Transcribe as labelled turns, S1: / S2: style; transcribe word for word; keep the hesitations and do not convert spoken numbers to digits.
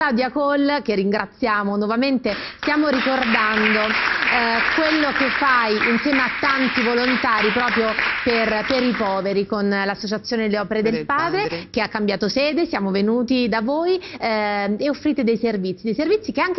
S1: Claudia Cole, che ringraziamo nuovamente, stiamo ricordando eh, quello che fai insieme a tanti volontari proprio per, per i poveri con l'associazione Le Opere del, del padre, padre che ha cambiato sede. Siamo venuti da voi eh, e offrite dei servizi, dei servizi che anche